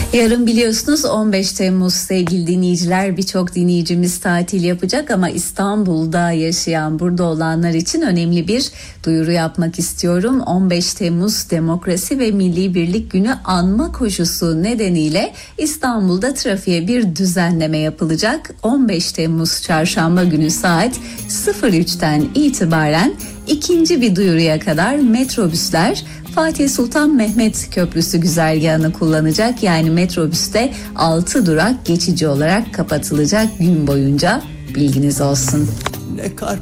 Yarın biliyorsunuz 15 Temmuz sevgili dinleyiciler, birçok dinleyicimiz tatil yapacak ama İstanbul'da yaşayan, burada olanlar için önemli bir duyuru yapmak istiyorum. 15 Temmuz Demokrasi ve Milli Birlik Günü anma koşusu nedeniyle İstanbul'da trafiğe bir düzenleme yapılacak. 15 Temmuz Çarşamba günü saat 03'ten itibaren ikinci bir duyuruya kadar metrobüsler Fatih Sultan Mehmet Köprüsü güzergahını kullanacak. Yani metrobüste 6 durak geçici olarak kapatılacak gün boyunca, bilginiz olsun.